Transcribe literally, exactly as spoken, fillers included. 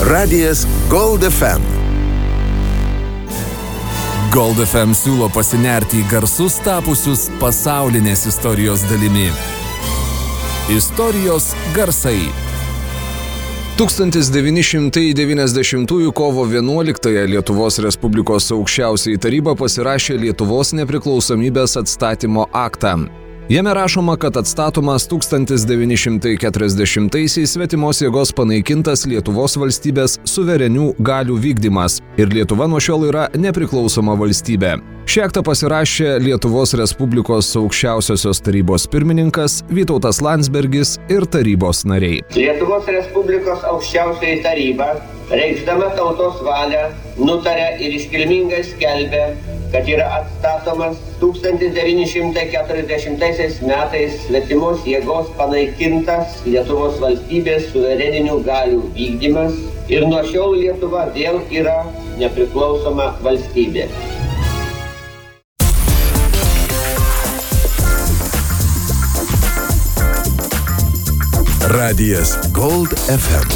Radijas Gold F M. Gold F M siūlo pasinerti į garsus tapusius pasaulinės istorijos dalimi. Istorijos garsai. tūkstantis devyni šimtai devyniasdešimtųjų kovo vienuoliktąją Lietuvos Respublikos aukščiausioji taryba pasirašė Lietuvos nepriklausomybės atstatymo aktą. Jame rašoma, kad atstatomas tūkstantis devyni šimtai keturiasdešimtaisiais svetimos jėgos panaikintas Lietuvos valstybės suverenių galių vykdymas ir Lietuva nuo šiol yra nepriklausoma valstybė. Šį aktą pasirašė Lietuvos Respublikos aukščiausiosios tarybos pirmininkas Vytautas Landsbergis ir tarybos nariai. Lietuvos Respublikos aukščiausioji taryba, reikšdama tautos valią, nutarė ir iškilmingai skelbė, kad yra atstatomas tūkstantis devyni šimtai keturiasdešimtaisiais metais svetimos jėgos panaikintas Lietuvos valstybės suvereninių galių vykdymas ir nuo šiol Lietuva vėl yra nepriklausoma valstybė. Radijas Gold F M.